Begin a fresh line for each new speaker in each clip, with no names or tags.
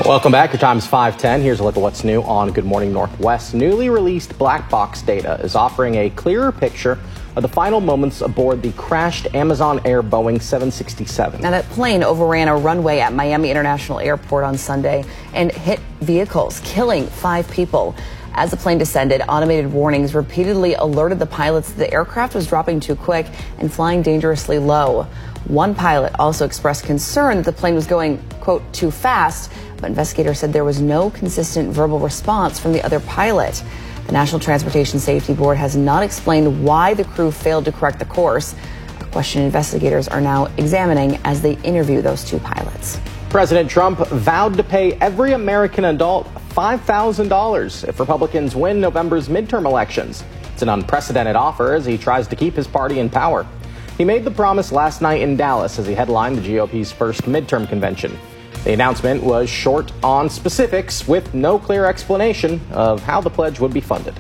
Welcome back. Your time is 5:10. Here's a look at what's new on Good Morning Northwest. Newly released black box data is offering a clearer picture of the final moments aboard the crashed Amazon Air Boeing 767.
Now, that plane overran a runway at Miami International Airport on Sunday and hit vehicles, killing 5 people. As the plane descended, automated warnings repeatedly alerted the pilots that the aircraft was dropping too quick and flying dangerously low. One pilot also expressed concern that the plane was going, quote, too fast, but investigators said there was no consistent verbal response from the other pilot. The National Transportation Safety Board has not explained why the crew failed to correct the course, a question investigators are now examining as they interview those 2 pilots.
President Trump vowed to pay every American adult $5,000 if Republicans win November's midterm elections. It's an unprecedented offer as he tries to keep his party in power. He made the promise last night in Dallas as he headlined the GOP's first midterm convention. The announcement was short on specifics with no clear explanation of how the pledge would be funded.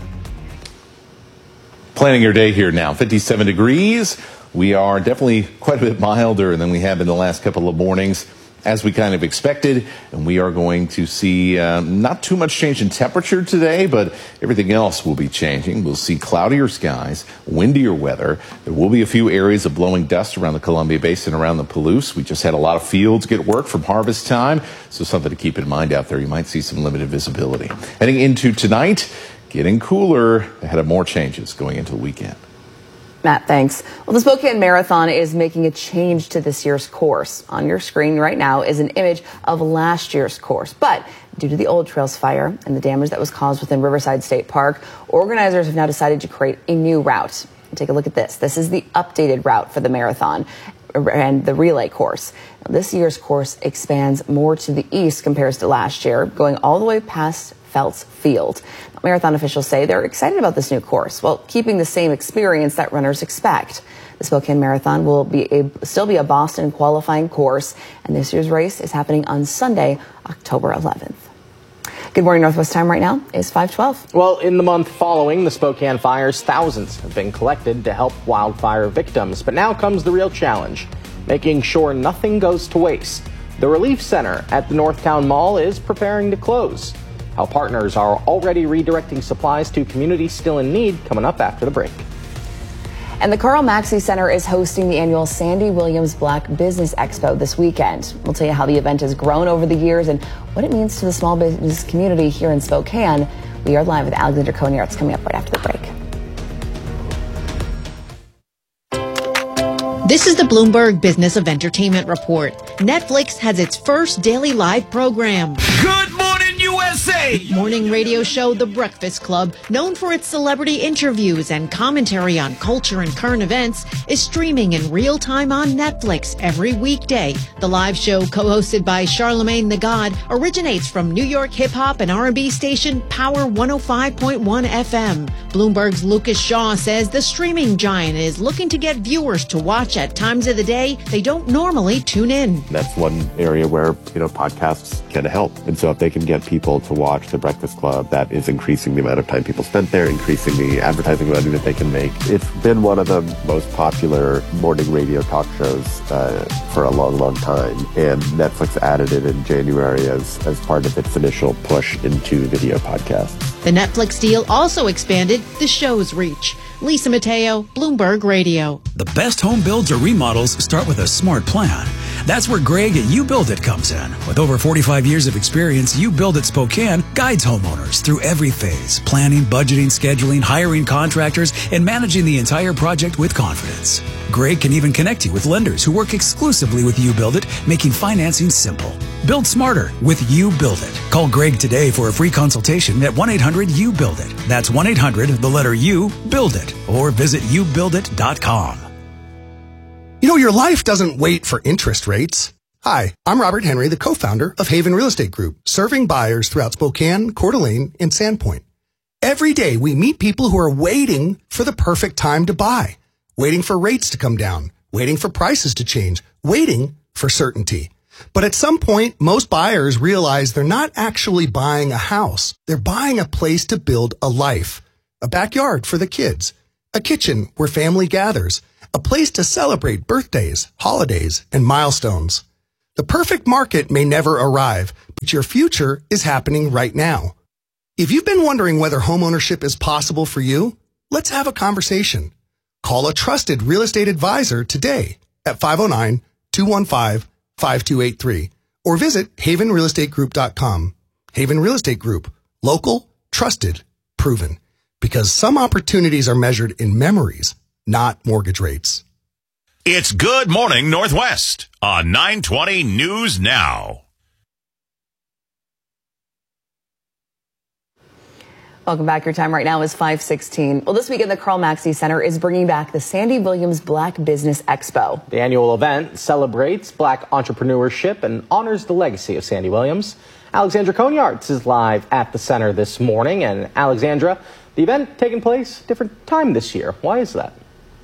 Planning your day here now, 57 degrees. We are definitely quite a bit milder than we have in the last couple of mornings, as we kind of expected, and we are going to see not too much change in temperature today, but everything else will be changing. We'll see cloudier skies, windier weather. There will be a few areas of blowing dust around the Columbia Basin, around the Palouse. We just had a lot of fields get work from harvest time, so something to keep in mind out there. You might see some limited visibility. Heading into tonight, getting cooler ahead of more changes going into the weekend.
Matt, thanks. Well, the Spokane Marathon is making a change to this year's course. On your screen right now is an image of last year's course. But due to the Old Trails fire and the damage that was caused within Riverside State Park, organizers have now decided to create a new route. Take a look at this. This is the updated route for the marathon and the relay course. Now, this year's course expands more to the east compared to last year, going all the way past Feltz Field. Marathon officials say they're excited about this new course, while keeping the same experience that runners expect. The Spokane Marathon will still be a Boston qualifying course, and this year's race is happening on Sunday, October 11th. Good Morning Northwest time right now is 5:12.
Well, in the month following the Spokane fires, thousands have been collected to help wildfire victims. But now comes the real challenge, making sure nothing goes to waste. The Relief Center at the Northtown Mall is preparing to close. How partners are already redirecting supplies to communities still in need, coming up after the break.
And the Carl Maxey Center is hosting the annual Sandy Williams Black Business Expo this weekend. We'll tell you how the event has grown over the years and what it means to the small business community here in Spokane. We are live with Alexander Conier. It's coming up right after the break.
This is the Bloomberg Business of Entertainment Report. Netflix has its first daily live program.
Good morning, USA!
Morning radio show The Breakfast Club, known for its celebrity interviews and commentary on culture and current events, is streaming in real time on Netflix every weekday. The live show, co-hosted by Charlemagne the God, originates from New York hip-hop and R&B station Power 105.1 FM. Bloomberg's Lucas Shaw says the streaming giant is looking to get viewers to watch at times of the day they don't normally tune in.
That's one area where, podcasts can help. And so if they can get people to watch The Breakfast Club, that is increasing the amount of time people spent there, increasing the advertising money that they can make. It's been one of the most popular morning radio talk shows for a long, long time. And Netflix added it in January as part of its initial push into video podcasts.
The Netflix deal also expanded the show's reach. Lisa Mateo, Bloomberg Radio.
The best home builds or remodels start with a smart plan. That's where Greg at You Build It comes in. With over 45 years of experience, You Build It Spokane guides homeowners through every phase: planning, budgeting, scheduling, hiring contractors, and managing the entire project with confidence. Greg can even connect you with lenders who work exclusively with You Build It, making financing simple. Build smarter with You Build It. Call Greg today for a free consultation at 1-800-YOU-BUILD-IT. That's 1-800, the letter U, build it, or visit youbuildit.com.
Your life doesn't wait for interest rates. Hi, I'm Robert Henry, the co-founder of Haven Real Estate Group, serving buyers throughout Spokane, Coeur d'Alene, and Sandpoint. Every day, we meet people who are waiting for the perfect time to buy, waiting for rates to come down, waiting for prices to change, waiting for certainty. But at some point, most buyers realize they're not actually buying a house. They're buying a place to build a life, a backyard for the kids, a kitchen where family gathers, a place to celebrate birthdays, holidays, and milestones. The perfect market may never arrive, but Your future is happening right now. If you've been wondering whether homeownership is possible for you, let's have a conversation. Call a trusted real estate advisor today at 509-215-5283 or visit havenrealestategroup.com. Haven Real Estate Group. Local, trusted, proven. Because some opportunities are measured in memories, not mortgage rates.
It's Good Morning Northwest on 920 News Now.
Welcome back. Your time right now is 5:16. Well, this weekend, the Carl Maxey Center is bringing back the Sandy Williams Black Business Expo.
The annual event celebrates Black entrepreneurship and honors the legacy of Sandy Williams. Alexandra Konyarts is live at the center this morning. And Alexandra, the event taking place different time this year. Why is that?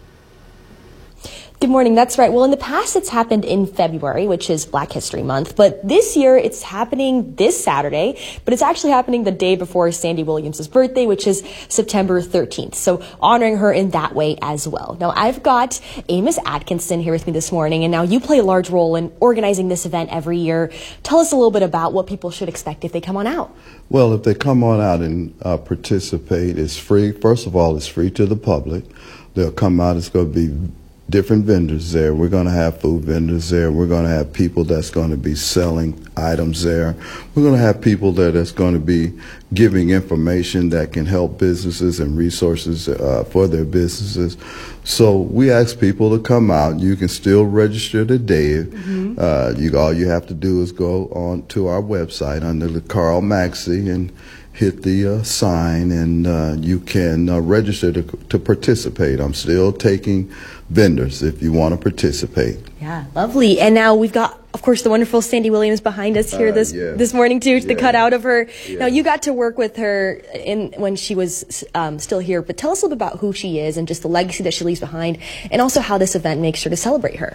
Good morning. That's right. Well, in the past, it's happened in February, which is Black History Month. But this year, it's happening this Saturday. But it's actually happening the day before Sandy Williams' birthday, which is September 13th. So honoring her in that way as well. Now, I've got Amos Atkinson here with me this morning. And now you play a large role in organizing this event every year. Tell us a little bit about what people should expect if they come on out.
Well, if they come on out and participate, it's free. First of all, it's free to the public. They'll come out. It's going to be different vendors there. We're going to have food vendors there. We're going to have people that's going to be selling items there. We're going to have people that's going to be giving information that can help businesses and resources for their businesses. So we ask people to come out. You can still register today. Mm-hmm. All you have to do is go on to our website under the Carl Maxey and hit the sign, and you can register to participate. I'm still taking vendors if you want to participate.
Yeah, lovely. And now we've got, of course, the wonderful Sandy Williams behind us here this morning, too, the cutout of her. Yeah. Now, you got to work with her when she was still here, but tell us a little bit about who she is and just the legacy that she leaves behind, and also how this event makes sure to celebrate her.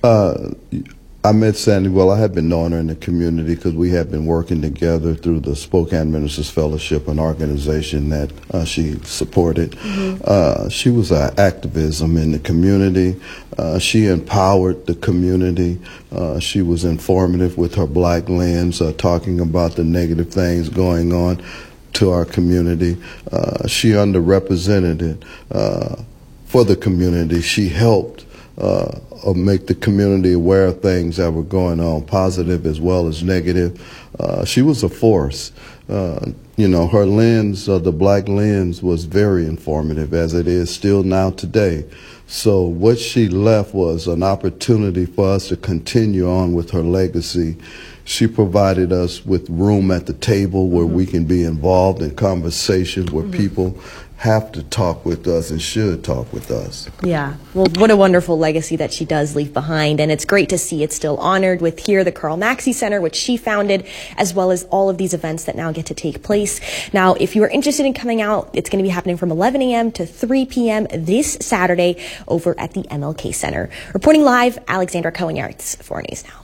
I met Sandy, well, I have been knowing her in the community because we have been working together through the Spokane Ministers Fellowship, an organization that she supported. Mm-hmm. She was activism in the community. She empowered the community. She was informative with her Black lens, talking about the negative things going on to our community. She underrepresented it for the community. She helped make the community aware of things that were going on, positive as well as negative. She was a force. Her lens, the Black lens, was very informative, as it is still now today. So what she left was an opportunity for us to continue on with her legacy. She provided us with room at the table where we can be involved in conversations where people have to talk with us and should talk with us.
Yeah, well, what a wonderful legacy that she does leave behind, and it's great to see it still honored with here the Carl Maxey Center, which she founded, as well as all of these events that now get to take place. Now, if you are interested in coming out, it's going to be happening from 11 a.m. to 3 p.m. this Saturday over at the MLK Center. Reporting live, Alexandra Konyarts for News Now.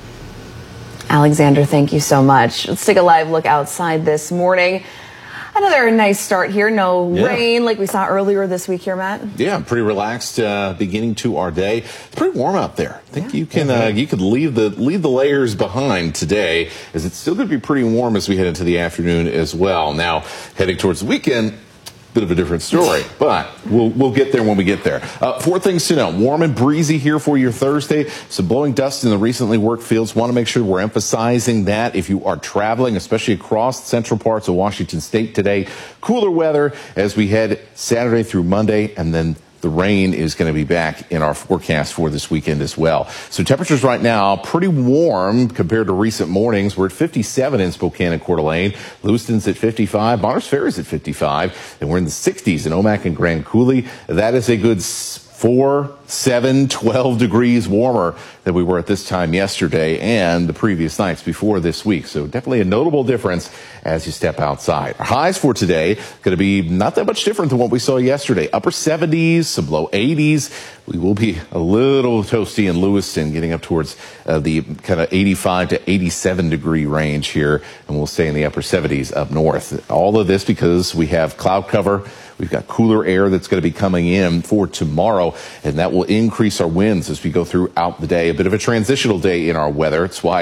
Alexander, thank you so much. Let's take a live look outside this morning. Another nice start here. No rain like we saw earlier this week here, Matt.
Yeah, pretty relaxed beginning to our day. It's pretty warm out there. I think you could leave the layers behind today, as it's still going to be pretty warm as we head into the afternoon as well. Now, heading towards the weekend, bit of a different story, but we'll get there when we get there. 4 things to know. Warm and breezy here for your Thursday. Some blowing dust in the recently worked fields. Want to make sure we're emphasizing that if you are traveling, especially across central parts of Washington State today. Cooler weather as we head Saturday through Monday, and then the rain is going to be back in our forecast for this weekend as well. So temperatures right now pretty warm compared to recent mornings. We're at 57 in Spokane and Coeur d'Alene. Lewiston's at 55. Bonners Ferry's at 55. And we're in the 60s in Omak and Grand Coulee. That is a good 4, 7, 12 degrees warmer than we were at this time yesterday and the previous nights before this week. So definitely a notable difference as you step outside. Our highs for today going to be not that much different than what we saw yesterday. Upper 70s, some low 80s. We will be a little toasty in Lewiston, getting up towards the kind of 85 to 87 degree range here, and we'll stay in the upper 70s up north. All of this because we have cloud cover. We've got cooler air that's going to be coming in for tomorrow, and that will increase our winds as we go throughout the day. A bit of a transitional day in our weather. It's why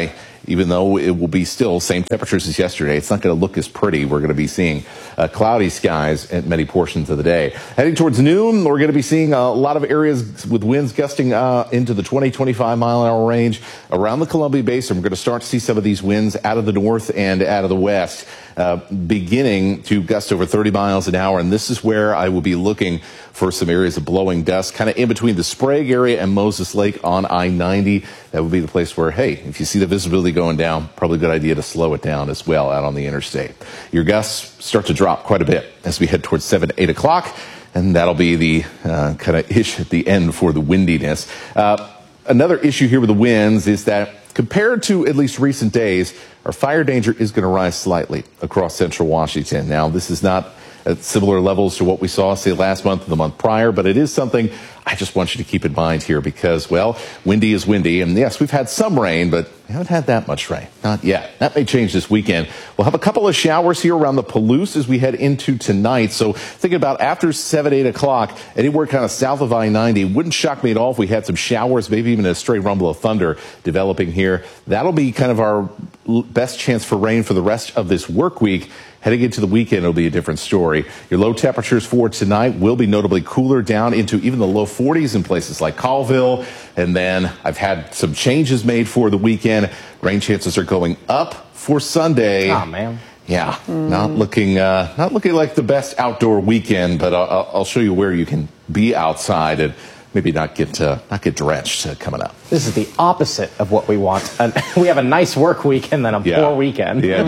even though it will be still same temperatures as yesterday. It's not going to look as pretty. We're going to be seeing cloudy skies at many portions of the day. Heading towards noon, we're going to be seeing a lot of areas with winds gusting into the 20-25 mile an hour range around the Columbia Basin. We're going to start to see some of these winds out of the north and out of the west beginning to gust over 30 miles an hour. And this is where I will be looking for some areas of blowing dust, kind of in between the Sprague area and Moses Lake on I-90. That would be the place where, hey, if you see the visibility going down, probably a good idea to slow it down as well out on the interstate. Your gusts start to drop quite a bit as we head towards 7, 8 o'clock, and that'll be the kind of ish at the end for the windiness. Another issue here with the winds is that compared to at least recent days, our fire danger is going to rise slightly across central Washington. Now, this is not at similar levels to what we saw, say, last month or the month prior, but it is something I just want you to keep in mind here because, well, windy is windy. And yes, we've had some rain, but we haven't had that much rain. Not yet. That may change this weekend. We'll have a couple of showers here around the Palouse as we head into tonight. So thinking about after 7, 8 o'clock, anywhere kind of south of I-90, wouldn't shock me at all if we had some showers, maybe even a stray rumble of thunder developing here. That'll be kind of our best chance for rain for the rest of this work week. Heading into the weekend, it'll be a different story. Your low temperatures for tonight will be notably cooler down into even the low 40s in places like Colville. And then I've had some changes made for the weekend. Rain chances are going up for Sunday.
Oh, man.
Yeah, not looking like the best outdoor weekend, but I'll show you where you can be outside and maybe not get drenched coming up.
This is the opposite of what we want. We have a nice work week and then a poor weekend.
Yeah,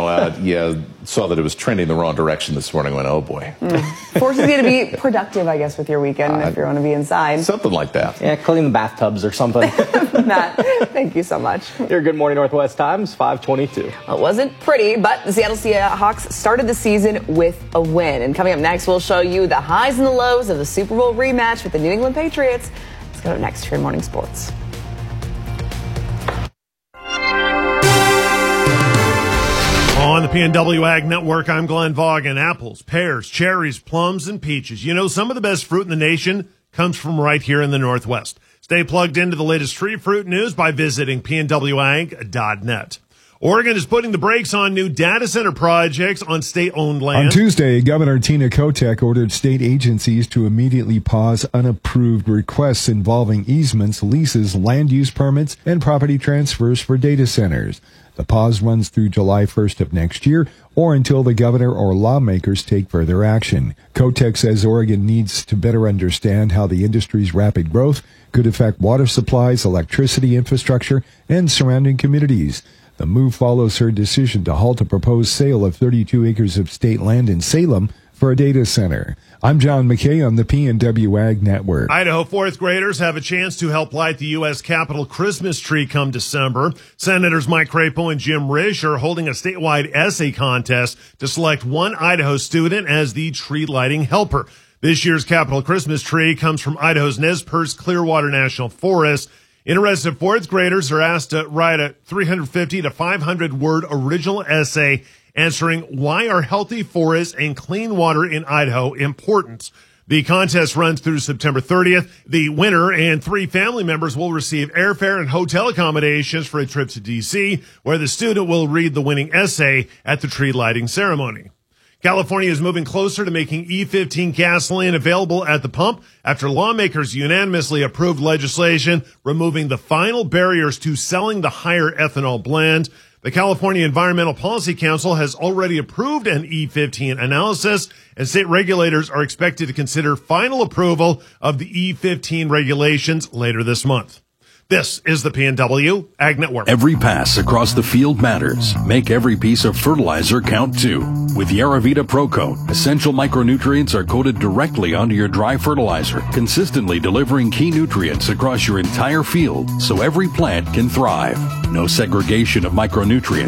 saw that it was trending the wrong direction this morning. Went, oh boy.
Forces you to be productive, I guess, with your weekend if you want to be inside.
Something like that.
Yeah, clean the bathtubs or something.
Matt, thank you so much.
Your Good Morning Northwest Times, 522.
Well, it wasn't pretty, but the Seattle Seahawks started the season with a win. And coming up next, we'll show you the highs and the lows of the Super Bowl rematch with the New England Patriots. Let's go next here in Morning Sports.
On the PNW Ag Network, I'm Glenn Vaughan. Apples, pears, cherries, plums, and peaches. You know, some of the best fruit in the nation comes from right here in the Northwest. Stay plugged into the latest tree fruit news by visiting pnwag.net. Oregon is putting the brakes on new data center projects on state-owned land.
On Tuesday, Governor Tina Kotek ordered state agencies to immediately pause unapproved requests involving easements, leases, land use permits, and property transfers for data centers. The pause runs through July 1st of next year or until the governor or lawmakers take further action. Kotek says Oregon needs to better understand how the industry's rapid growth could affect water supplies, electricity infrastructure, and surrounding communities. The move follows her decision to halt a proposed sale of 32 acres of state land in Salem for a data center. I'm John McKay on the PNW Ag Network.
Idaho fourth graders have a chance to help light the U.S. Capitol Christmas tree come December. Senators Mike Crapo and Jim Risch are holding a statewide essay contest to select one Idaho student as the tree lighting helper. This year's Capitol Christmas tree comes from Idaho's Nez Perce Clearwater National Forest. Interested fourth graders are asked to write a 350 to 500 word original essay answering why are healthy forests and clean water in Idaho important. The contest runs through September 30th. The winner and 3 family members will receive airfare and hotel accommodations for a trip to D.C., where the student will read the winning essay at the tree lighting ceremony. California is moving closer to making E15 gasoline available at the pump after lawmakers unanimously approved legislation removing the final barriers to selling the higher ethanol blend. The California Environmental Policy Council has already approved an E15 analysis, and state regulators are expected to consider final approval of the E15 regulations later this month. This is the PNW Ag Network.
Every pass across the field matters. Make every piece of fertilizer count too. With Yaravita ProCoat, essential micronutrients are coated directly onto your dry fertilizer, consistently delivering key nutrients across your entire field so every plant can thrive. No segregation of micronutrients,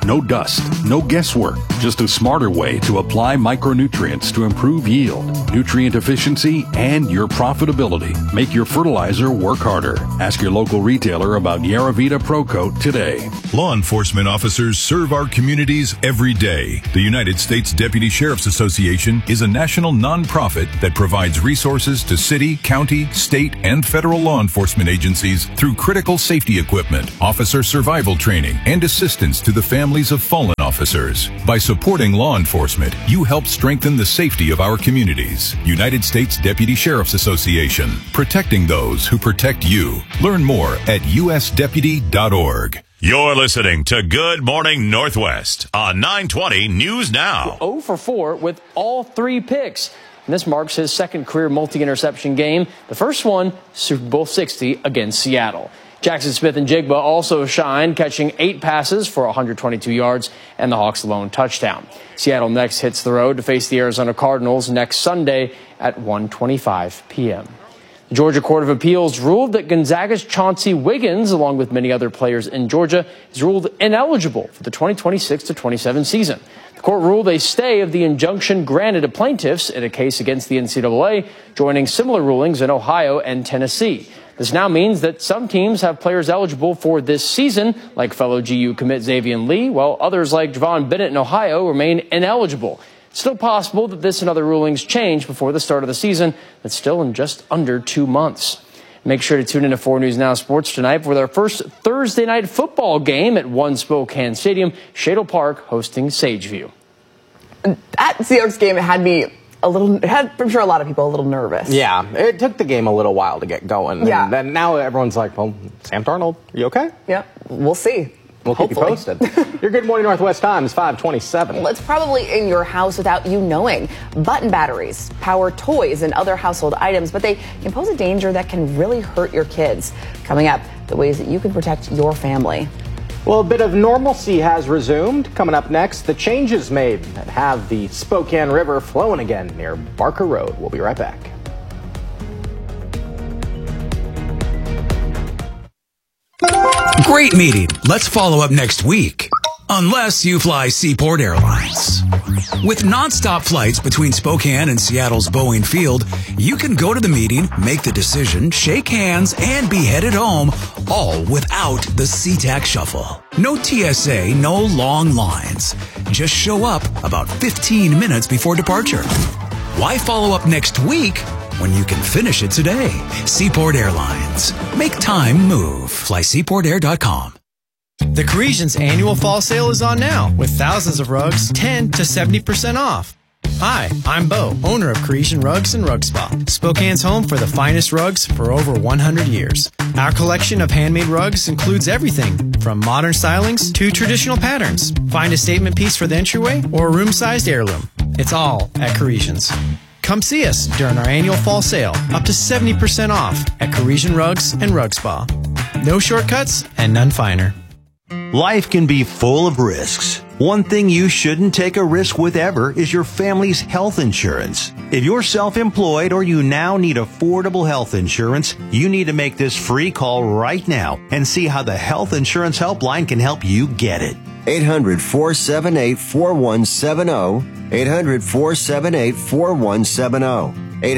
no dust, no guesswork, just a smarter way to apply micronutrients to improve yield, nutrient efficiency, and your profitability. Make your fertilizer work harder. Ask your local retailer about Yaravita Pro Coat today.
Law enforcement officers serve our communities every day. The United States Deputy Sheriff's Association is a national nonprofit that provides resources to city, county, state, and federal law enforcement agencies through critical safety equipment, officer survival training, and assistance to the families of fallen officers. By supporting law enforcement, you help strengthen the safety of our communities. United States Deputy Sheriff's Association, protecting those who protect you. Learn more at usdeputy.org. You're listening to Good Morning Northwest on 920 News Now.
0 for 4 with all 3 picks. And this marks his second career multi-interception game. The first one, Super Bowl 60 against Seattle. Jackson Smith-Njigba also shined, catching 8 passes for 122 yards and the Hawks' lone touchdown. Seattle next hits the road to face the Arizona Cardinals next Sunday at 1:25 p.m. The Georgia Court of Appeals ruled that Gonzaga's Chauncey Wiggins, along with many other players in Georgia, is ruled ineligible for the 2026-27 season. The court ruled a stay of the injunction granted to plaintiffs in a case against the NCAA, joining similar rulings in Ohio and Tennessee. This now means that some teams have players eligible for this season, like fellow GU commit Xavier Lee, while others like Javon Bennett in Ohio remain ineligible. It's still possible that this and other rulings change before the start of the season, but still in just under 2 months. Make sure to tune in to 4 News Now Sports tonight for their first Thursday night football game at One Spokane Stadium, Shadle Park hosting Sageview.
That Seahawks game had me I'm sure a lot of people a little nervous.
Yeah, it took the game a little while to get going.
Yeah.
And then now everyone's like, well, Sam Darnold, are you okay?
Yeah, we'll see.
We'll keep you posted. Your Good Morning Northwest time is 5:27.
Well, it's probably in your house without you knowing. Button batteries, power toys, and other household items, but they can pose a danger that can really hurt your kids. Coming up, the ways that you can protect your family.
Well, a bit of normalcy has resumed. Coming up next, the changes made that have the Spokane River flowing again near Barker Road. We'll be right back.
Great meeting. Let's follow up next week. Unless you fly Seaport Airlines. With nonstop flights between Spokane and Seattle's Boeing Field, you can go to the meeting, make the decision, shake hands, and be headed home, all without the SeaTac shuffle. No TSA, no long lines. Just show up about 15 minutes before departure. Why follow up next week when you can finish it today? Seaport Airlines. Make time move. Fly SeaportAir.com.
The Parisian's annual fall sale is on now, with thousands of rugs 10 to 70% off. Hi, I'm Bo, owner of Parisian Rugs and Rug Spa, Spokane's home for the finest rugs for over 100 years. Our collection of handmade rugs includes everything from modern stylings to traditional patterns. Find a statement piece for the entryway or a room-sized heirloom. It's all at Parisian's. Come see us during our annual fall sale, up to 70% off at Parisian Rugs and Rug Spa. No shortcuts and none finer.
Life can be full of risks. One thing you shouldn't take a risk with ever is your family's health insurance. If you're self-employed or you now need affordable health insurance, you need to make this free call right now and see how the Health Insurance Helpline can help you get it.
800-478-4170. 800-478-4170.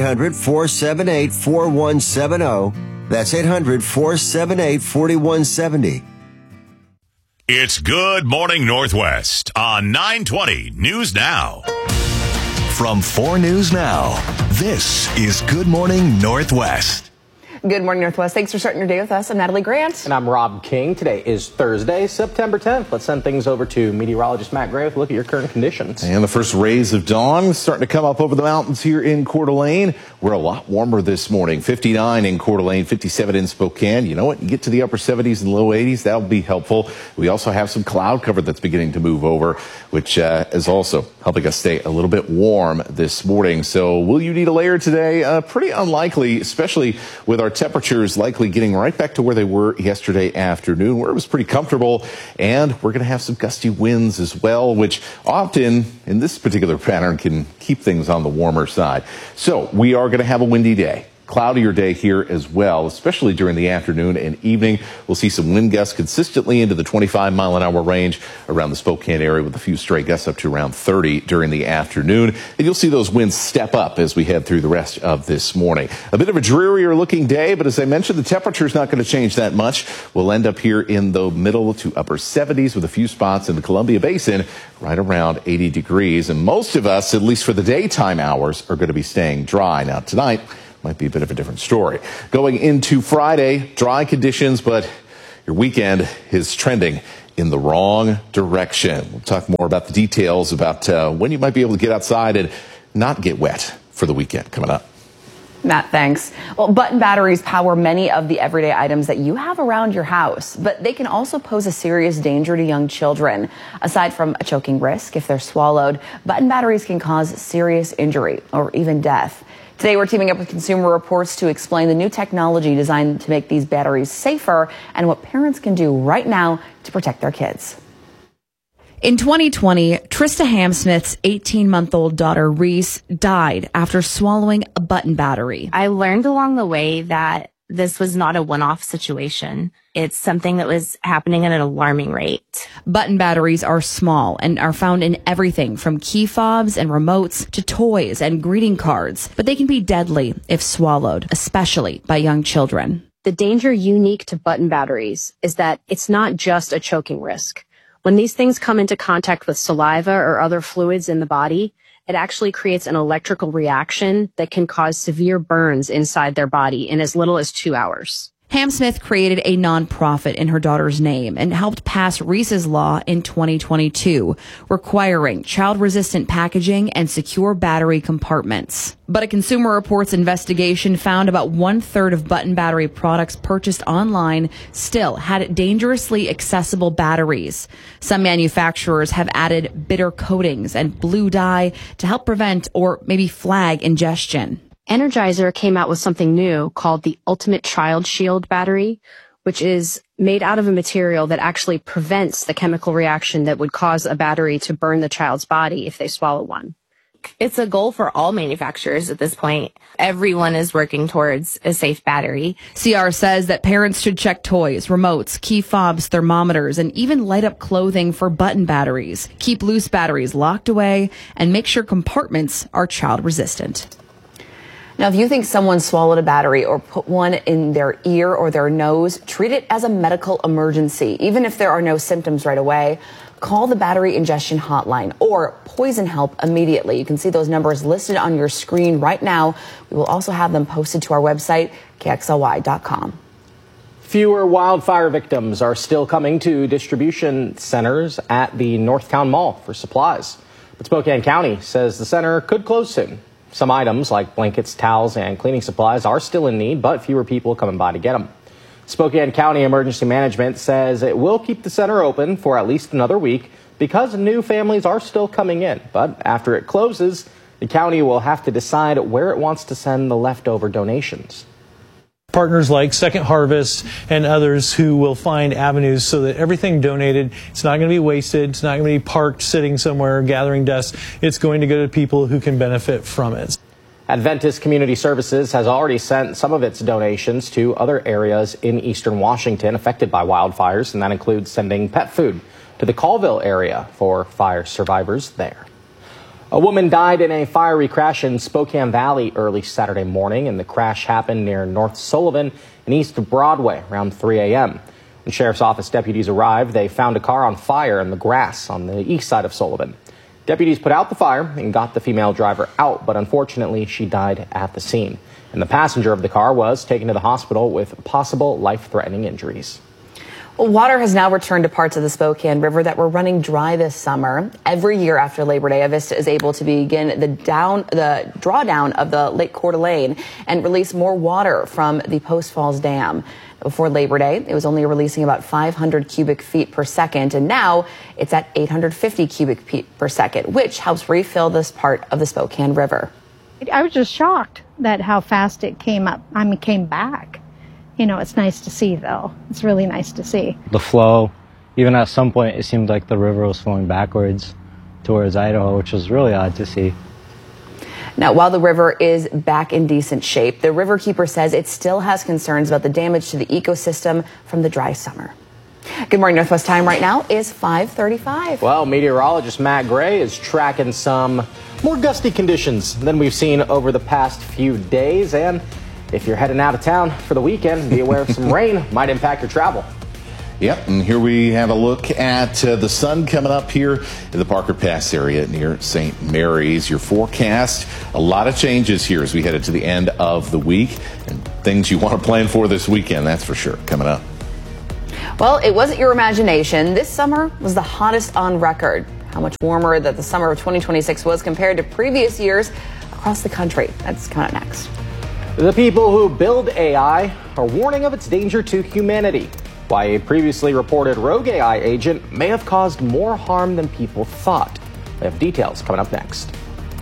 800-478-4170. That's 800-478-4170.
It's Good Morning Northwest on 920 News Now. From 4 News Now, this is Good Morning Northwest.
Good morning, Northwest. Thanks for starting your day with us. I'm Natalie Grant.
And I'm Rob King. Today is Thursday, September 10th. Let's send things over to meteorologist Matt Gray with a look at your current conditions.
And the first rays of dawn starting to come up over the mountains here in Coeur d'Alene. We're a lot warmer this morning. 59 in Coeur d'Alene, 57 in Spokane. You know what? You get to the upper 70s and low 80s. That'll be helpful. We also have some cloud cover that's beginning to move over, which is also helping us stay a little bit warm this morning. So will you need a layer today? Pretty unlikely, especially with our temperatures likely getting right back to where they were yesterday afternoon, where it was pretty comfortable. And we're going to have some gusty winds as well, which often in this particular pattern can keep things on the warmer side. So we are going to have a windy day. cloudier day here as well, especially during the afternoon and evening. We'll see some wind gusts consistently into the 25-mile-an-hour range around the Spokane area, with a few stray gusts up to around 30 during the afternoon. And you'll see those winds step up as we head through the rest of this morning. A bit of a drearier looking day, but as I mentioned, the temperature is not going to change that much. We'll end up here in the middle to upper 70s with a few spots in the Columbia Basin right around 80 degrees. And most of us, at least for the daytime hours, are going to be staying dry. Now, tonight might be a bit of a different story. Going into Friday, dry conditions, but your weekend is trending in the wrong direction. We'll talk more about the details about when you might be able to get outside and not get wet for the weekend coming up.
Matt, thanks. Well, button batteries power many of the everyday items that you have around your house, but they can also pose a serious danger to young children. Aside from a choking risk if they're swallowed, button batteries can cause serious injury or even death. Today, we're teaming up with Consumer Reports to explain the new technology designed to make these batteries safer and what parents can do right now to protect their kids. In 2020, Trista Hamsmith's 18-month-old daughter, Reese, died after swallowing a button battery.
I learned along the way that this was not a one-off situation. It's something that was happening at an alarming rate.
Button batteries are small and are found in everything from key fobs and remotes to toys and greeting cards, but they can be deadly if swallowed, especially by young children.
The danger unique to button batteries is that it's not just a choking risk. When these things come into contact with saliva or other fluids in the body, it actually creates an electrical reaction that can cause severe burns inside their body in as little as 2 hours.
Hamsmith created a nonprofit in her daughter's name and helped pass Reese's Law in 2022, requiring child-resistant packaging and secure battery compartments. But a Consumer Reports investigation found about 1/3 of button battery products purchased online still had dangerously accessible batteries. Some manufacturers have added bitter coatings and blue dye to help prevent or maybe flag ingestion.
Energizer came out with something new called the Ultimate Child Shield battery, which is made out of a material that actually prevents the chemical reaction that would cause a battery to burn the child's body if they swallow one.
It's a goal for all manufacturers at this point. Everyone is working towards a safe battery.
CR says that parents should check toys, remotes, key fobs, thermometers, and even light up clothing for button batteries. Keep loose batteries locked away and make sure compartments are child resistant. Now, if you think someone swallowed a battery or put one in their ear or their nose, treat it as a medical emergency. Even if there are no symptoms right away, call the battery ingestion hotline or Poison Help immediately. You can see those numbers listed on your screen right now. We will also have them posted to our website, KXLY.com.
Fewer wildfire victims are still coming to distribution centers at the Northtown Mall for supplies. But Spokane County says the center could close soon. Some items like blankets, towels, and cleaning supplies are still in need, but fewer people coming by to get them. Spokane County Emergency Management says it will keep the center open for at least another week because new families are still coming in. But after it closes, the county will have to decide where it wants to send the leftover donations.
Partners like Second Harvest and others who will find avenues so that everything donated, it's not going to be wasted, it's not going to be parked sitting somewhere gathering dust. It's going to go to people who can benefit from it.
Adventist Community Services has already sent some of its donations to other areas in eastern Washington affected by wildfires, and that includes sending pet food to the Colville area for fire survivors there. A woman died in a fiery crash in Spokane Valley early Saturday morning, and the crash happened near North Sullivan and East Broadway around 3 a.m. When Sheriff's Office deputies arrived, they found a car on fire in the grass on the east side of Sullivan. Deputies put out the fire and got the female driver out, but unfortunately she died at the scene. And the passenger of the car was taken to the hospital with possible life-threatening injuries.
Water has now returned to parts of the Spokane River that were running dry this summer. Every year after Labor Day, Avista is able to begin the drawdown of the Lake Coeur d'Alene and release more water from the Post Falls Dam. Before Labor Day, it was only releasing about 500 cubic feet per second, and now it's at 850 cubic feet per second, which helps refill this part of the Spokane River.
I was just shocked that how fast it came back. You know, it's nice to see, though. It's really nice to see.
The flow, even at some point, it seemed like the river was flowing backwards towards Idaho, which was really odd to see.
Now, while the river is back in decent shape, the riverkeeper says it still has concerns about the damage to the ecosystem from the dry summer. Good morning, Northwest time right now is 5:35.
Well, meteorologist Matt Gray is tracking some more gusty conditions than we've seen over the past few days. And if you're heading out of town for the weekend, be aware of some rain might impact your travel.
Yep, and here we have a look at the sun coming up here in the Parker Pass area near St. Mary's. Your forecast, a lot of changes here as we head into the end of the week, and things you want to plan for this weekend, that's for sure, coming up.
Well, it wasn't your imagination. This summer was the hottest on record. How much warmer that the summer of 2026 was compared to previous years across the country. That's coming up next.
The people who build AI are warning of its danger to humanity. Why a previously reported rogue AI agent may have caused more harm than people thought. We have details coming up next.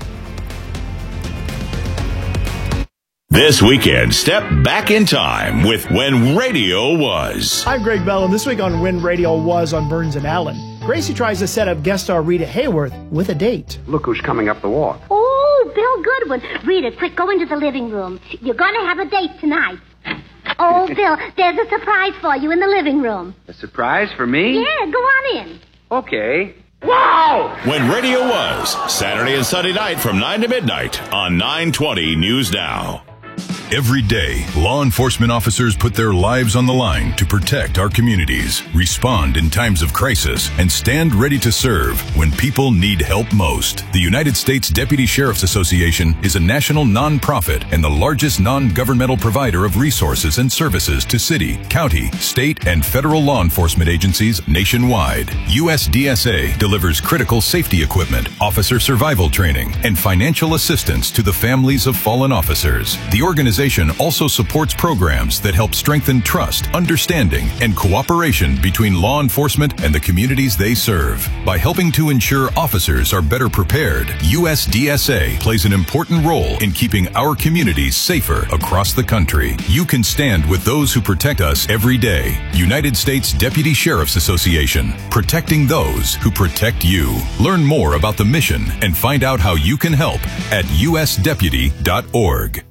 This weekend, step back in time with When Radio Was.
I'm Greg Bell, and this week on When Radio Was on Burns and Allen, Gracie tries to set up guest star Rita Hayworth with a date.
Look who's coming up the walk.
Oh, Bill Goodwin. Rita, quick, go into the living room. You're going to have a date tonight. Oh, Bill, there's a surprise for you in the living room.
A surprise for me?
Yeah, go on in.
Okay. Wow!
When Radio Was, Saturday and Sunday night from 9 to midnight on 920 News Now.
Every day, law enforcement officers put their lives on the line to protect our communities, respond in times of crisis, and stand ready to serve when people need help most. The United States Deputy Sheriff's Association is a national nonprofit and the largest non-governmental provider of resources and services to city, county, state, and federal law enforcement agencies nationwide. USDSA delivers critical safety equipment, officer survival training, and financial assistance to the families of fallen officers. The organization also supports programs that help strengthen trust, understanding, and cooperation between law enforcement and the communities they serve. By helping to ensure officers are better prepared, USDSA plays an important role in keeping our communities safer across the country. You can stand with those who protect us every day. United States Deputy Sheriff's Association, protecting those who protect you. Learn more about the mission and find out how you can help at usdeputy.org.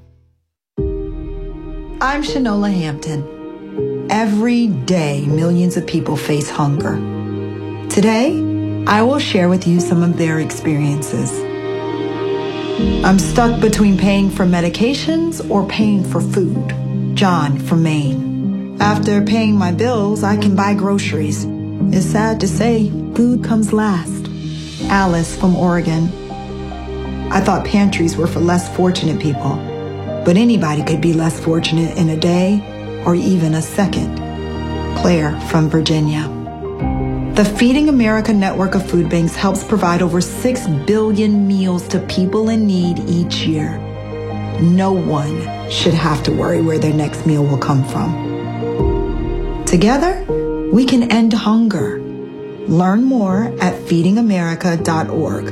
I'm Shanola Hampton. Every day, millions of people face hunger. Today, I will share with you some of their experiences. I'm stuck between paying for medications or paying for food. John from Maine. After paying my bills, I can buy groceries. It's sad to say, food comes last. Alice from Oregon. I thought pantries were for less fortunate people. But anybody could be less fortunate in a day or even a second. Claire from Virginia. The Feeding America network of food banks helps provide over 6 billion meals to people in need each year. No one should have to worry where their next meal will come from. Together, we can end hunger. Learn more at feedingamerica.org.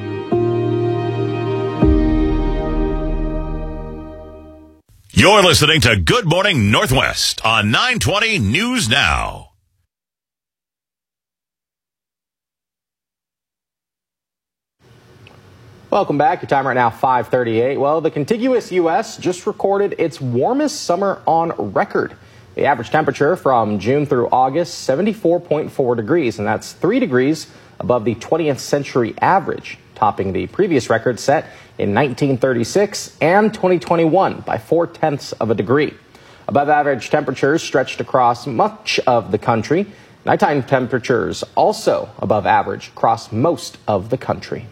You're listening to Good Morning Northwest on 920 News Now.
Welcome back. Your time right now, 5:38. Well, the contiguous U.S. just recorded its warmest summer on record. The average temperature from June through August, 74.4 degrees, and that's 3 degrees above the 20th century average, topping the previous record set in 1936 and 2021 by 0.4 of a degree. Above average temperatures stretched across much of the country. Nighttime temperatures also above average across most of the country.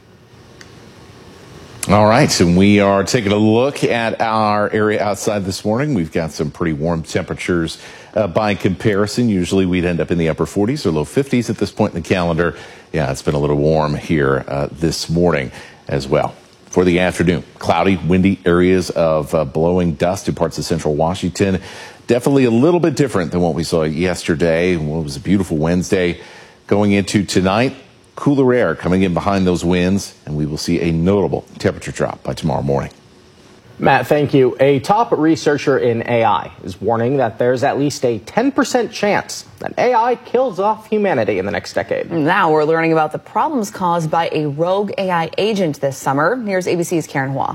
All right, and we are taking a look at our area outside this morning. We've got some pretty warm temperatures by comparison. Usually we'd end up in the upper 40s or low 50s at this point in the calendar. Yeah, it's been a little warm here this morning as well. For the afternoon, cloudy, windy areas of blowing dust in parts of central Washington. Definitely a little bit different than what we saw yesterday. It was a beautiful Wednesday. Going into tonight, cooler air coming in behind those winds, and we will see a notable temperature drop by tomorrow morning.
Matt, thank you. A top researcher in AI is warning that there's at least a 10% chance that AI kills off humanity in the next decade.
Now we're learning about the problems caused by a rogue AI agent this summer. Here's ABC's Karen Hua.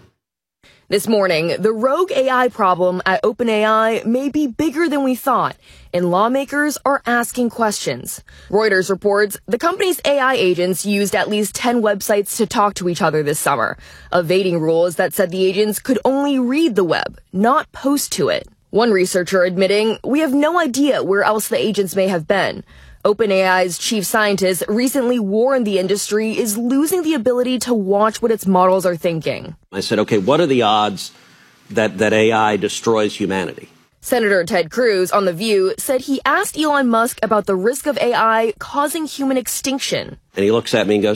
This morning, the rogue AI problem at OpenAI may be bigger than we thought, and lawmakers are asking questions. Reuters reports the company's AI agents used at least 10 websites to talk to each other this summer, evading rules that said the agents could only read the web, not post to it. One researcher admitting, "We have no idea where else the agents may have been." OpenAI's chief scientist recently warned the industry is losing the ability to watch what its models are thinking.
I said, okay, what are the odds that AI destroys humanity?
Senator Ted Cruz on The View said he asked Elon Musk about the risk of AI causing human extinction.
And he looks at me and goes,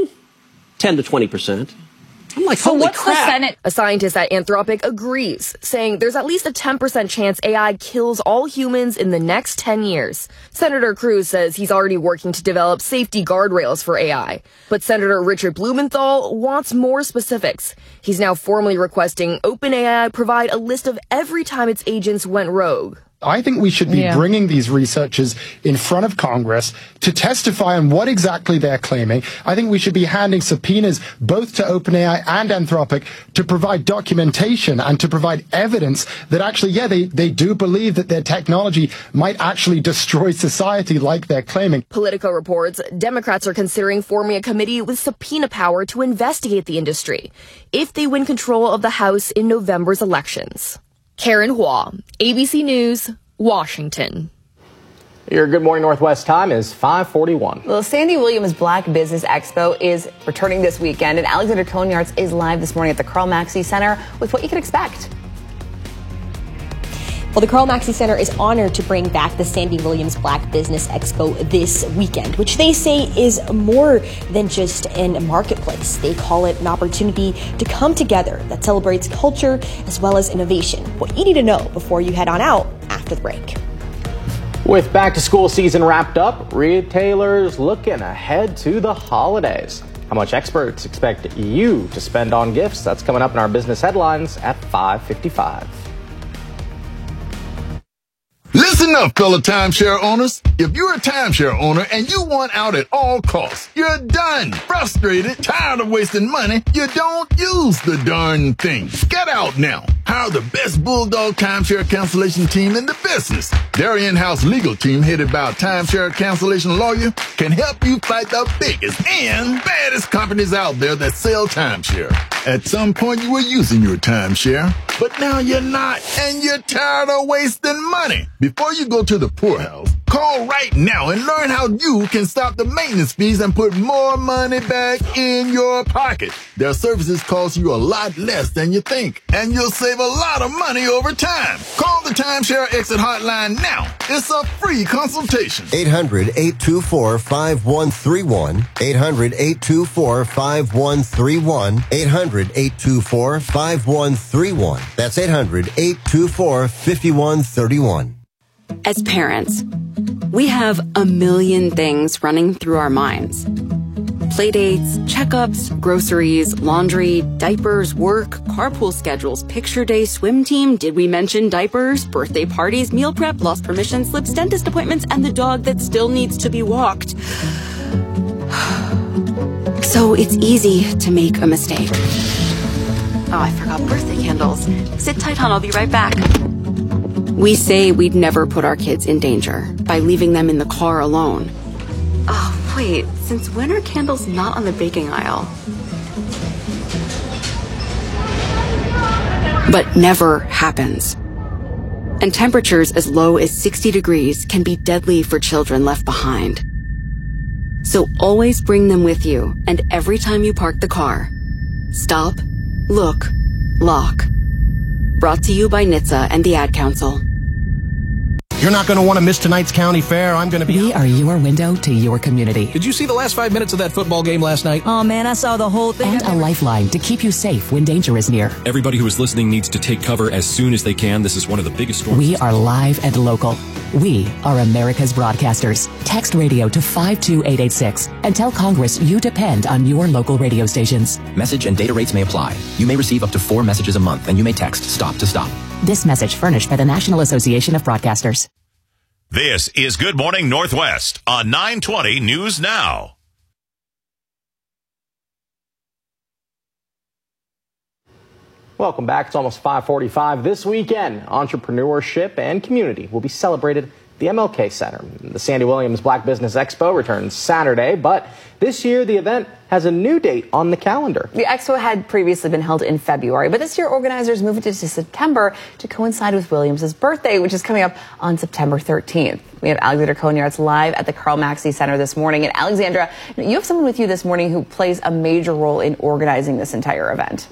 10 to 20%. I'm like,
So
holy
what's
crap.
the Senate? A scientist at Anthropic agrees, saying there's at least a 10% chance AI kills all humans in the next 10 years. Senator Cruz says he's already working to develop safety guardrails for AI. But Senator Richard Blumenthal wants more specifics. He's now formally requesting OpenAI provide a list of every time its agents went rogue.
I think we should be bringing these researchers in front of Congress to testify on what exactly they're claiming. I think we should be handing subpoenas both to OpenAI and Anthropic to provide documentation and to provide evidence that actually, they do believe that their technology might actually destroy society like they're claiming.
Politico reports Democrats are considering forming a committee with subpoena power to investigate the industry if they win control of the House in November's elections. Karen Hua, ABC News, Washington.
Your Good Morning Northwest time is 5:41.
The Sandy Williams Black Business Expo is returning this weekend, and Alexander Konyartz is live this morning at the Carl Maxey Center with what you can expect.
Well, the Carl Maxey Center is honored to bring back the Sandy Williams Black Business Expo this weekend, which they say is more than just a marketplace. They call it an opportunity to come together that celebrates culture as well as innovation. What you need to know before you head on out after the break.
With back to school season wrapped up, retailers looking ahead to the holidays. How much experts expect you to spend on gifts? That's coming up in our business headlines at 5:55.
Listen up, fellow timeshare owners. If you're a timeshare owner and you want out at all costs, you're done, frustrated, tired of wasting money, you don't use the darn thing. Get out now. Hire the best Bulldog timeshare cancellation team in the business. Their in-house legal team, headed by a timeshare cancellation lawyer, can help you fight the biggest and baddest companies out there that sell timeshare. At some point, you were using your timeshare, but now you're not, and you're tired of wasting money. Before you go to the poorhouse, call right now and learn how you can stop the maintenance fees and put more money back in your pocket. Their services cost you a lot less than you think, and you'll save a lot of money over time. Call the Timeshare Exit Hotline now. It's a free consultation.
800-824-5131. 800-824-5131. 800-824-5131. That's 800-824-5131.
As parents, we have a million things running through our minds. Playdates, checkups, groceries, laundry, diapers, work, carpool schedules, picture day, swim team, did we mention diapers, birthday parties, meal prep, lost permission slips, dentist appointments, and the dog that still needs to be walked. So it's easy to make a mistake. Oh, I forgot birthday candles. Sit tight, hon, I'll be right back. We say we'd never put our kids in danger by leaving them in the car alone. Oh, wait, since when are candles not on the baking aisle? But never happens. And temperatures as low as 60 degrees can be deadly for children left behind. So always bring them with you, and every time you park the car, stop, look, lock. Brought to you by NHTSA and the Ad Council.
You're not going to want to miss tonight's county fair. I'm going to be...
We are your window to your community.
Did you see the last 5 minutes of that football game last night?
Oh, man, I saw the whole thing. And a lifeline to keep you safe when danger is near.
Everybody who is listening needs to take cover as soon as they can. This is one of the biggest storms.
We are live and local. We are America's broadcasters. Text radio to 52886 and tell Congress you depend on your local radio stations.
Message and data rates may apply. You may receive up to 4 messages a month, and you may text STOP to STOP.
This message furnished by the National Association of Broadcasters.
This is Good Morning Northwest on 920 News Now.
Welcome back. It's almost 5:45. This weekend, entrepreneurship and community will be celebrated at the MLK Center. The Sandy Williams Black Business Expo returns Saturday, but this year the event has a new date on the calendar.
The expo had previously been held in February, but this year organizers moved it to September to coincide with Williams' birthday, which is coming up on September 13th. We have Alexandra Cohen-Yards live at the Karl Maxey Center this morning. And Alexandra, you have someone with you this morning who plays a major role in organizing this entire event.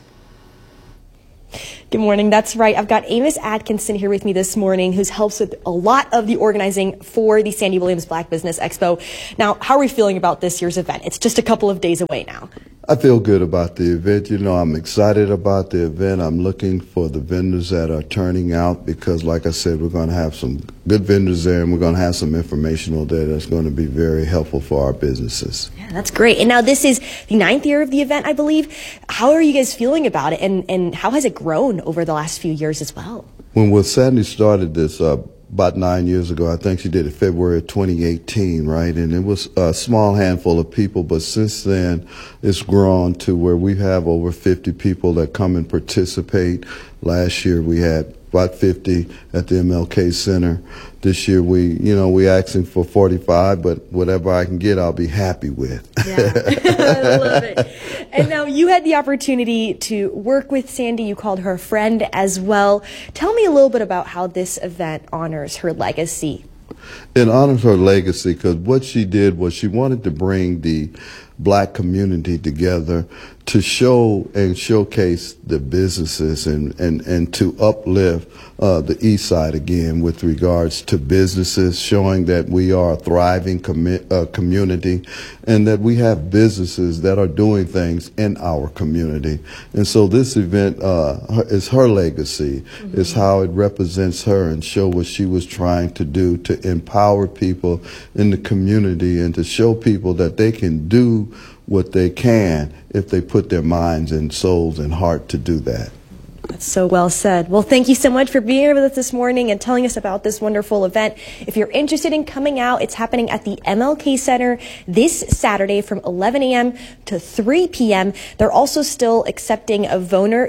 Good morning. That's right. I've got Amos Atkinson here with me this morning, who helps with a lot of the organizing for the Sandy Williams Black Business Expo. Now, how are we feeling about this year's event? It's just a couple of days away now.
I feel good about the event. You know, I'm excited about the event. I'm looking for the vendors that are turning out because, like I said, we're going to have some good vendors there, and we're going to have some informational there that's going to be very helpful for our businesses.
Yeah, that's great. And now this is the 9th year of the event, I believe. How are you guys feeling about it, and how has it grown over the last few years as well?
When Sandy started this about 9 years ago, I think she did it February of 2018, right? And it was a small handful of people, but since then it's grown to where we have over 50 people that come and participate. Last year we had about 50 at the MLK Center. This year we asking for 45, but whatever I can get, I'll be happy with.
Yeah, I love it. And now you had the opportunity to work with Sandy. You called her a friend as well. Tell me a little bit about how this event honors her legacy.
It honors her legacy because what she did was she wanted to bring the black community together to show and showcase the businesses and to uplift the East Side again with regards to businesses, showing that we are a thriving community and that we have businesses that are doing things in our community. And so this event is her legacy, is how it represents her and show what she was trying to do to empower people in the community and to show people that they can do what they can if they put their minds and souls and heart to do that.
That's so well said. Well, thank you so much for being here with us this morning and telling us about this wonderful event. If you're interested in coming out, it's happening at the MLK Center this Saturday from 11 a.m. to 3 p.m. They're also still accepting vendor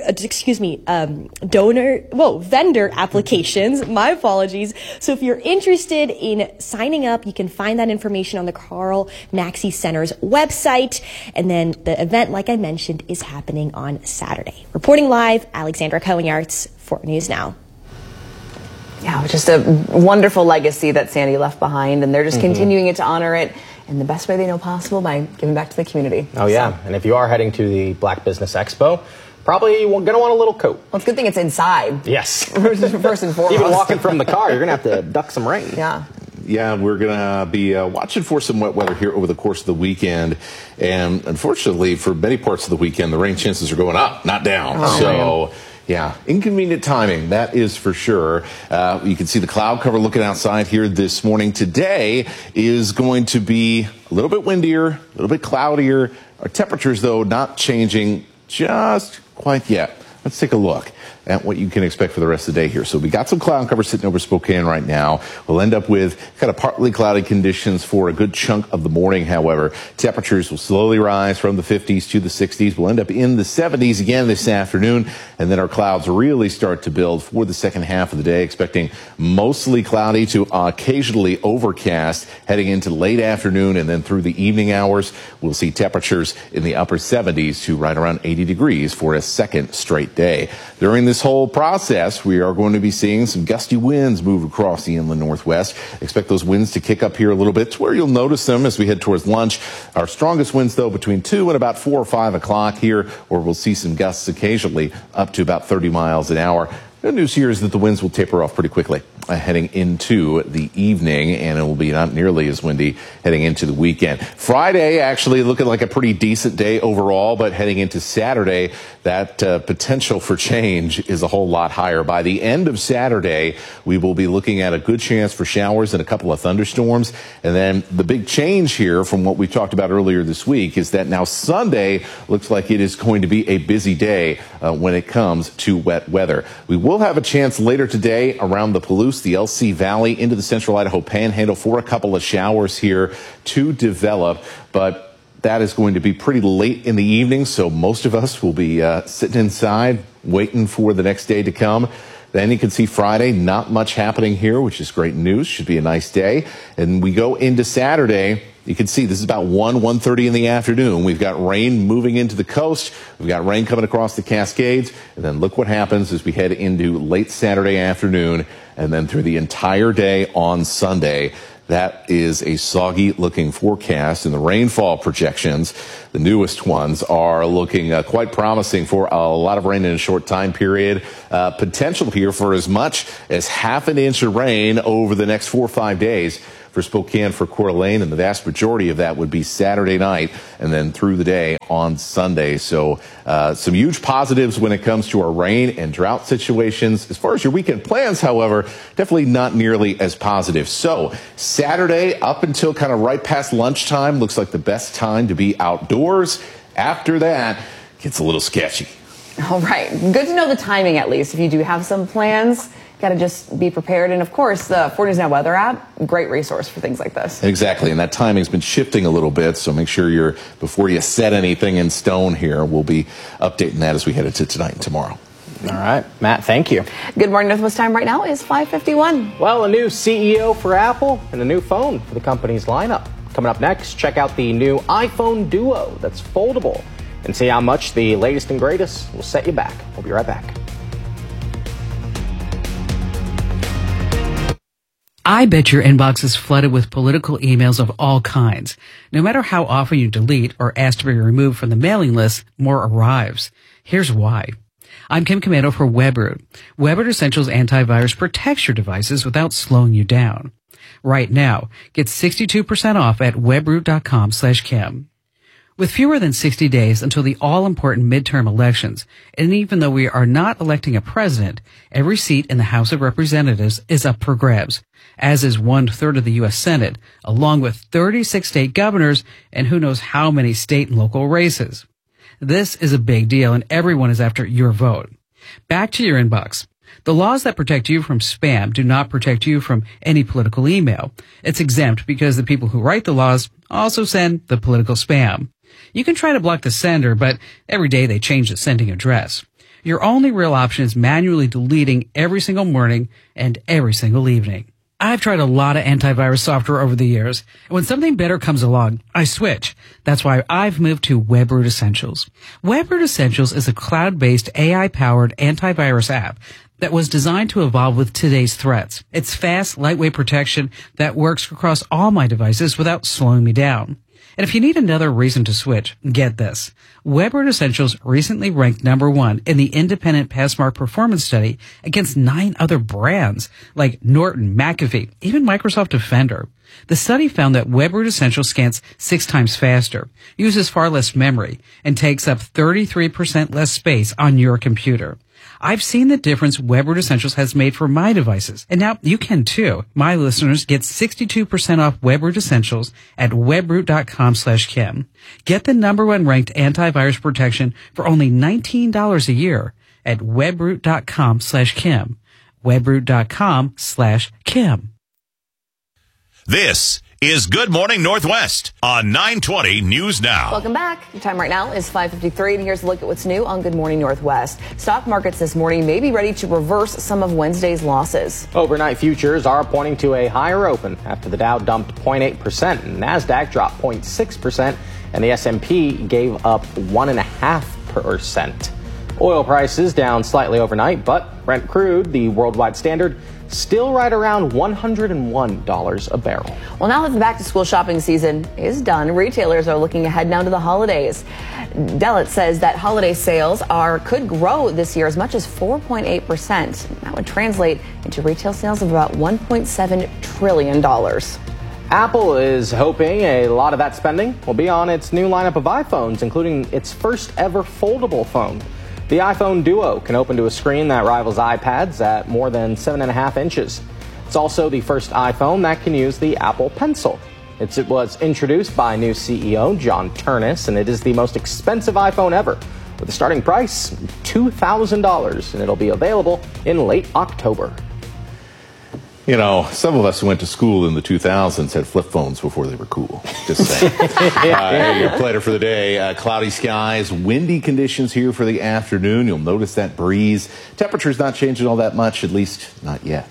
applications. My apologies. So if you're interested in signing up, you can find that information on the Karl Maxey Center's website. And then the event, like I mentioned, is happening on Saturday. Reporting live, Alexandra Cohen-Yards for News Now.
Yeah, just a wonderful legacy that Sandy left behind, and they're just continuing it to honor it in the best way they know possible by giving back to the community.
Oh, yeah. And if you are heading to the Black Business Expo, probably going to want a little coat.
Well, it's a good thing it's inside.
Yes.
First and foremost.
Even walking from the car, you're going to have to duck some rain.
Yeah.
Yeah, we're going to be watching for some wet weather here over the course of the weekend. And unfortunately, for many parts of the weekend, the rain chances are going up, not down.
Oh,
yeah, inconvenient timing, that is for sure. You can see the cloud cover looking outside here this morning. Today is going to be a little bit windier, a little bit cloudier. Our temperatures, though, not changing just quite yet. Let's take a look at what you can expect for the rest of the day here. So we got some cloud cover sitting over Spokane right now. We'll end up with kind of partly cloudy conditions for a good chunk of the morning. However, temperatures will slowly rise from the 50s to the 60s. We'll end up in the 70s again this afternoon. And then our clouds really start to build for the second half of the day, expecting mostly cloudy to occasionally overcast heading into late afternoon. And then through the evening hours, we'll see temperatures in the upper 70s to right around 80 degrees for a second straight day. During this whole process, we are going to be seeing some gusty winds move across the inland northwest. Expect those winds to kick up here a little bit to where you'll notice them as we head towards lunch. Our strongest winds, though, between 2 and about 4 or 5 o'clock here, where we'll see some gusts occasionally up to about 30 miles an hour. Good news here is that the winds will taper off pretty quickly. heading into the evening, and it will be not nearly as windy heading into the weekend. Friday actually looking like a pretty decent day overall, but heading into Saturday, that potential for change is a whole lot higher. By the end of Saturday, we will be looking at a good chance for showers and a couple of thunderstorms. And then the big change here from what we talked about earlier this week is that now Sunday looks like it is going to be a busy day when it comes to wet weather. We will have a chance later today around the Palouse, the LC Valley, into the central Idaho Panhandle for a couple of showers here to develop, but that is going to be pretty late in the evening, so most of us will be sitting inside waiting for the next day to come. Then you can see Friday, not much happening here, which is great news. Should be a nice day. And we go into Saturday. You can see this is about 1:30 in the afternoon. We've got rain moving into the coast. We've got rain coming across the Cascades. And then look what happens as we head into late Saturday afternoon and then through the entire day on Sunday. That is a soggy looking forecast, and the rainfall projections, the newest ones, are looking quite promising for a lot of rain in a short time period. Potential here for as much as half an inch of rain over the next 4 or 5 days for Spokane, for Coeur d'Alene, and the vast majority of that would be Saturday night and then through the day on Sunday. So some huge positives when it comes to our rain and drought situations. As far as your weekend plans, however, definitely not nearly as positive. So Saturday up until kind of right past lunchtime looks like the best time to be outdoors. After that, it gets a little sketchy.
All right. Good to know the timing, at least. If you do have some plans, got to just be prepared. And of course, the 4 News Now weather app, great resource for things like this.
Exactly. And that timing's been shifting a little bit. So make sure before you set anything in stone here, we'll be updating that as we head into tonight and tomorrow.
All right, Matt, thank you.
Good morning, Northwest time right now is 5:51.
Well, a new CEO for Apple and a new phone for the company's lineup. Coming up next, check out the new iPhone Duo that's foldable and see how much the latest and greatest will set you back. We'll be right back.
I bet your inbox is flooded with political emails of all kinds. No matter how often you delete or ask to be removed from the mailing list, more arrives. Here's why. I'm Kim Commando for WebRoot. WebRoot Essentials Antivirus protects your devices without slowing you down. Right now, get 62% off at webroot.com/Kim. With fewer than 60 days until the all-important midterm elections, and even though we are not electing a president, every seat in the House of Representatives is up for grabs, as is 1/3 of the U.S. Senate, along with 36 state governors and who knows how many state and local races. This is a big deal, and everyone is after your vote. Back to your inbox. The laws that protect you from spam do not protect you from any political email. It's exempt because the people who write the laws also send the political spam. You can try to block the sender, but every day they change the sending address. Your only real option is manually deleting every single morning and every single evening. I've tried a lot of antivirus software over the years, and when something better comes along, I switch. That's why I've moved to WebRoot Essentials. WebRoot Essentials is a cloud-based AI-powered antivirus app that was designed to evolve with today's threats. It's fast, lightweight protection that works across all my devices without slowing me down. And if you need another reason to switch, get this. WebRoot Essentials recently ranked #1 in the independent Passmark performance study against 9 other brands like Norton, McAfee, even Microsoft Defender. The study found that WebRoot Essentials scans 6 times faster, uses far less memory, and takes up 33% less space on your computer. I've seen the difference WebRoot Essentials has made for my devices, and now you can too. My listeners get 62% off WebRoot Essentials at webroot.com/Kim. Get the #1 ranked antivirus protection for only $19 a year at webroot.com/Kim. webroot.com/Kim.
This is Good Morning Northwest on 920 News Now.
Welcome back. The time right now is 5:53, and here's a look at what's new on Good Morning Northwest. Stock markets this morning may be ready to reverse some of Wednesday's losses.
Overnight futures are pointing to a higher open after the Dow dumped 0.8%, and NASDAQ dropped 0.6%, and the S&P gave up 1.5%. Oil prices down slightly overnight, but Brent crude, the worldwide standard, still right around $101 a barrel.
Well, now that the back-to-school shopping season is done, retailers are looking ahead now to the holidays. Deloitte says that holiday sales could grow this year as much as 4.8%. That would translate into retail sales of about $1.7 trillion.
Apple is hoping a lot of that spending will be on its new lineup of iPhones, including its first ever foldable phone. The iPhone Duo can open to a screen that rivals iPads at more than 7.5 inches. It's also the first iPhone that can use the Apple Pencil. It was introduced by new CEO John Ternus, and it is the most expensive iPhone ever, with a starting price $2,000, and it'll be available in late October.
You know, some of us who went to school in the 2000s had flip phones before they were cool. Just saying. Your planner for the day, cloudy skies, windy conditions here for the afternoon. You'll notice that breeze. Temperature's not changing all that much, at least not yet.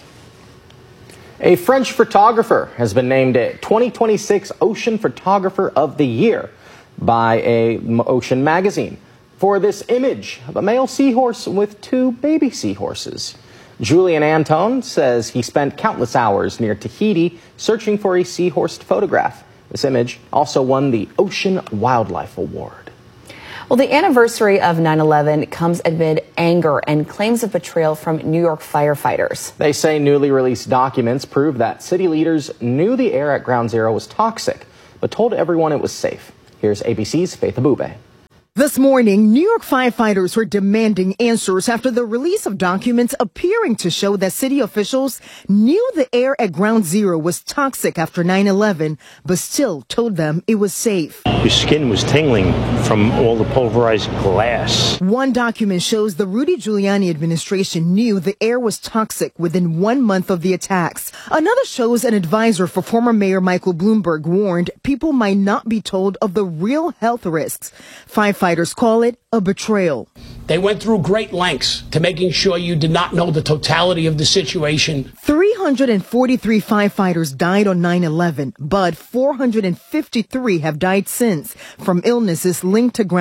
A French photographer has been named a 2026 Ocean Photographer of the Year by Ocean magazine for this image of a male seahorse with 2 baby seahorses. Julian Anton says he spent countless hours near Tahiti searching for a seahorse to photograph. This image also won the Ocean Wildlife Award.
Well, the anniversary of 9/11 comes amid anger and claims of betrayal from New York firefighters.
They say newly released documents prove that city leaders knew the air at Ground Zero was toxic, but told everyone it was safe. Here's ABC's Faith Abube.
This morning, New York firefighters were demanding answers after the release of documents appearing to show that city officials knew the air at Ground Zero was toxic after 9/11, but still told them it was safe.
Your skin was tingling from all the pulverized glass.
One document shows the Rudy Giuliani administration knew the air was toxic within 1 month of the attacks. Another shows an advisor for former Mayor Michael Bloomberg warned people might not be told of the real health risks. Firefighters call it a betrayal.
They went through great lengths to making sure you did not know the totality of the situation.
343 firefighters died on 9/11, but 453 have died since from illnesses linked to ground